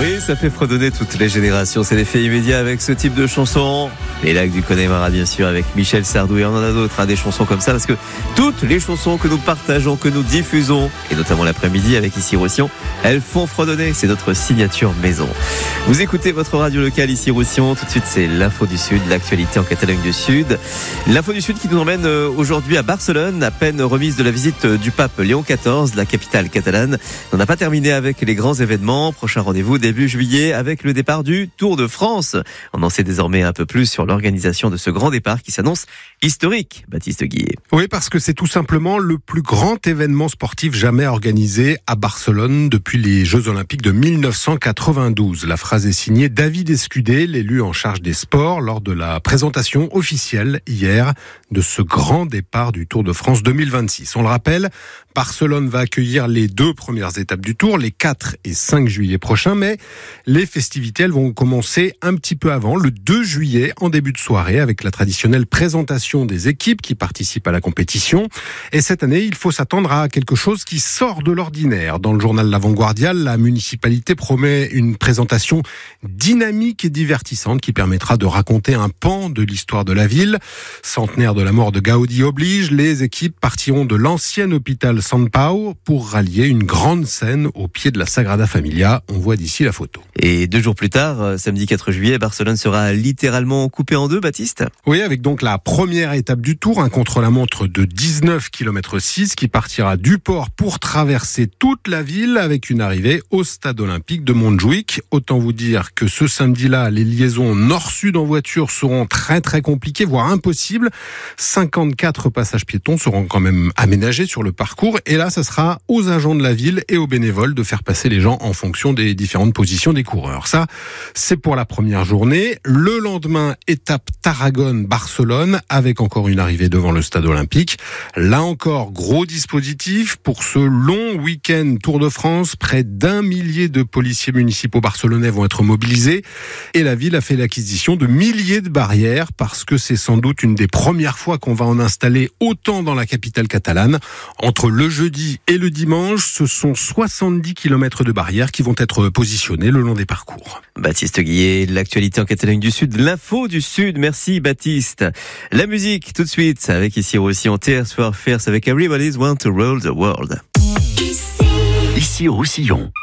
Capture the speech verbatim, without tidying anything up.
Oui, ça fait fredonner toutes les générations. C'est l'effet immédiat avec ce type de chanson. Les Lacs du Connemara, bien sûr, avec Michel Sardou. Et on en a d'autres, hein, des chansons comme ça, parce que toutes les chansons que nous partageons, que nous diffusons, et notamment l'après-midi avec Ici Roussillon, elles font fredonner. C'est notre signature maison. Vous écoutez votre radio locale Ici Roussillon. Tout de suite, c'est l'info du Sud, l'actualité en Catalogne du Sud. L'info du Sud qui nous emmène aujourd'hui à Barcelone, à peine remise de la visite du pape Léon quatorze, la capitale catalane. On n'a pas terminé avec les grands événements. Prochain rendez-vous début juillet avec le départ du Tour de France. On en sait désormais un peu plus sur l'organisation de ce grand départ qui s'annonce historique. Baptiste Guillet. Oui, parce que c'est tout simplement le plus grand événement sportif jamais organisé à Barcelone depuis les Jeux Olympiques de mille neuf cent quatre-vingt-douze. La phrase est signée David Escudé, l'élu en charge des sports, lors de la présentation officielle hier de ce grand départ du Tour de France deux mille vingt-six. On le rappelle, Barcelone va accueillir les deux premières étapes du Tour, les quatre et cinq juillet prochains, mais les festivités elles vont commencer un petit peu avant, le deux juillet, en début de soirée, avec la traditionnelle présentation des équipes qui participent à la compétition. Et cette année, il faut s'attendre à quelque chose qui sort de l'ordinaire. Dans le journal La Vanguardia, la municipalité promet une présentation dynamique et divertissante qui permettra de raconter un pan de l'histoire de la ville. Centenaire de la mort de Gaudi oblige, les équipes partiront de l'ancien hôpital Sant Pau pour rallier une grande scène au pied de la Sagrada Familia. On voit d'ici la photo. Et deux jours plus tard, samedi quatre juillet, Barcelone sera littéralement coupé en deux, Baptiste. Oui, avec donc la première étape du Tour, un contre-la-montre de dix-neuf kilomètres six qui partira du port pour traverser toute la ville avec une arrivée au stade olympique de Montjuïc. Autant vous dire que ce samedi-là, les liaisons nord-sud en voiture seront très très compliquées, voire impossibles. cinquante-quatre passages piétons seront quand même aménagés sur le parcours. Et là, ça sera aux agents de la ville et aux bénévoles de faire passer les gens en fonction des différentes positions des coureurs. Ça, c'est pour la première journée. Le lendemain, étape Tarragone-Barcelone, avec encore une arrivée devant le stade olympique. Là encore, gros dispositif pour ce long week-end Tour de France. Près d'un millier de policiers municipaux barcelonais vont être mobilisés. Et la ville a fait l'acquisition de milliers de barrières parce que c'est sans doute une des premières fois qu'on va en installer autant dans la capitale catalane. Entre le jeudi et le dimanche, ce sont soixante-dix kilomètres de barrières qui vont être positionnées le long des parcours. Baptiste Guillet, l'actualité en Catalogne du Sud, l'info du Sud. Merci Baptiste. La musique tout de suite avec Ici Roussillon, Tears for Fears avec Everybody's Want to Rule the World. Ici Roussillon.